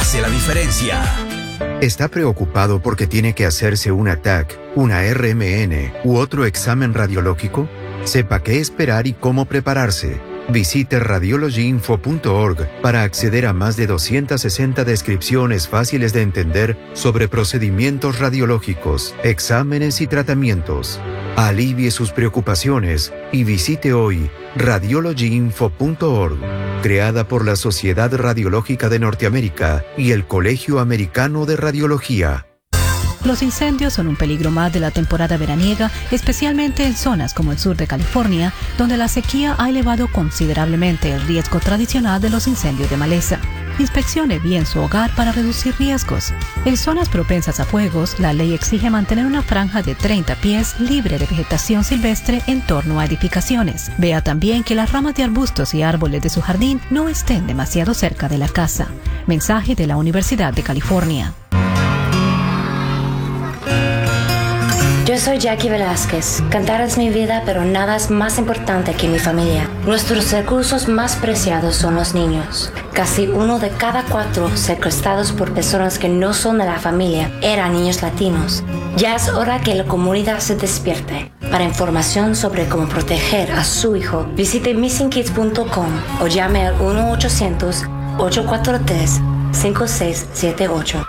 hace la diferencia. ¿Está preocupado porque tiene que hacerse una TAC, una RMN u otro examen radiológico? Sepa qué esperar y cómo prepararse. Visite radiologyinfo.org para acceder a más de 260 descripciones fáciles de entender sobre procedimientos radiológicos, exámenes y tratamientos. Alivie sus preocupaciones y visite hoy radiologyinfo.org, creada por la Sociedad Radiológica de Norteamérica y el Colegio Americano de Radiología. Los incendios son un peligro más de la temporada veraniega, especialmente en zonas como el sur de California, donde la sequía ha elevado considerablemente el riesgo tradicional de los incendios de maleza. Inspeccione bien su hogar para reducir riesgos. En zonas propensas a fuegos, la ley exige mantener una franja de 30 pies libre de vegetación silvestre en torno a edificaciones. Vea también que las ramas de arbustos y árboles de su jardín no estén demasiado cerca de la casa. Mensaje de la Universidad de California. Yo soy Jackie Velázquez. Cantar es mi vida, pero nada es más importante que mi familia. Nuestros recursos más preciados son los niños. Casi 1 de cada 4 secuestrados por personas que no son de la familia eran niños latinos. Ya es hora que la comunidad se despierte. Para información sobre cómo proteger a su hijo, visite missingkids.com o llame al 1-800-843-5678.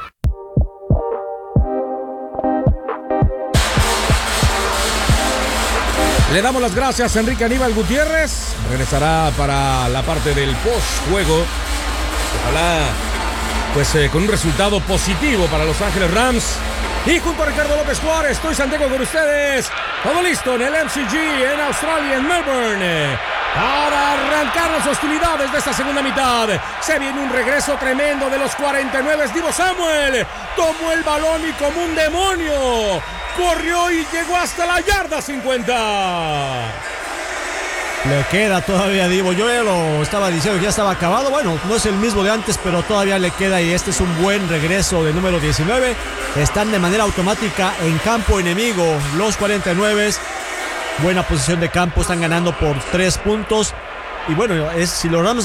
Le damos las gracias a Enrique Aníbal Gutiérrez. Regresará para la parte del post-juego. Ojalá, con un resultado positivo para Los Ángeles Rams. Y junto a Ricardo López Juárez, estoy Santiago con ustedes. Todo listo en el MCG, en Australia, en Melbourne. Para arrancar las hostilidades de esta segunda mitad. Se viene un regreso tremendo de los 49. Divo Samuel tomó el balón y como un demonio corrió y llegó hasta la yarda 50. Le queda todavía, Divo. Yo ya lo estaba diciendo que ya estaba acabado. Bueno, no es el mismo de antes, pero todavía le queda y este es un buen regreso de número 19. Están de manera automática en campo enemigo los 49. Buena posición de campo, están ganando por 3 puntos. Y bueno, si los Rams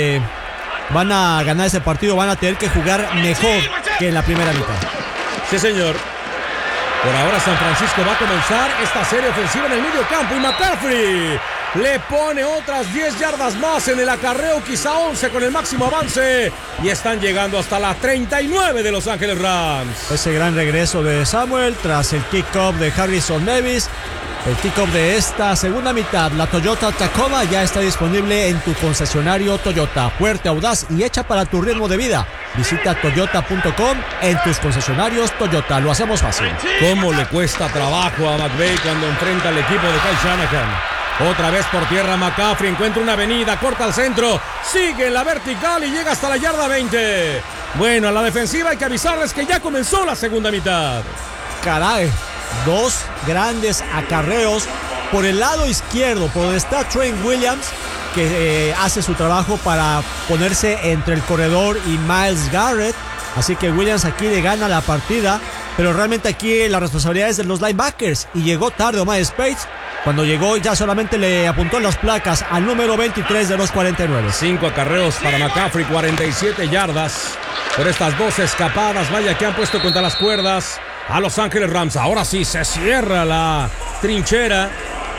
van a ganar ese partido, van a tener que jugar mejor que en la primera mitad. Sí, señor. Por ahora San Francisco va a comenzar esta serie ofensiva en el medio campo y McCaffrey le pone otras 10 yardas más en el acarreo, quizá 11 con el máximo avance, y están llegando hasta la 39 de Los Ángeles Rams. Ese gran regreso de Samuel tras el kick-off de Harrison Davis. El kick-off de esta segunda mitad, la Toyota Tacoma ya está disponible en tu concesionario Toyota. Fuerte, audaz y hecha para tu ritmo de vida. Visita toyota.com en tus concesionarios Toyota. Lo hacemos fácil. ¿Cómo le cuesta trabajo a McVay cuando enfrenta al equipo de Kyle Shanahan? Otra vez por tierra McCaffrey, encuentra una avenida, corta al centro, sigue en la vertical y llega hasta la yarda 20. Bueno, a la defensiva hay que avisarles que ya comenzó la segunda mitad. Caray. 2 grandes acarreos por el lado izquierdo, por donde está Trent Williams, que hace su trabajo para ponerse entre el corredor y Myles Garrett. Así que Williams aquí le gana la partida, pero realmente aquí la responsabilidad es de los linebackers. Y llegó tarde Omar Speights. Cuando llegó ya solamente le apuntó en las placas al número 23 de los 49. 5 acarreos para McCaffrey, 47 yardas. Por estas 2 escapadas, vaya que han puesto contra las cuerdas a Los Ángeles Rams. Ahora sí se cierra la trinchera.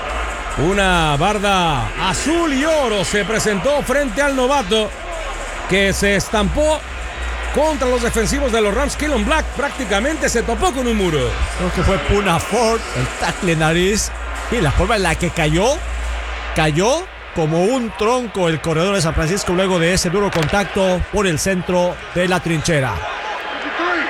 Una barda azul y oro se presentó frente al novato que se estampó contra los defensivos de los Rams. Keelan Black prácticamente se topó con un muro. Creo que fue Puna Ford, el tackle nariz, y la forma en la que cayó como un tronco el corredor de San Francisco luego de ese duro contacto por el centro de la trinchera.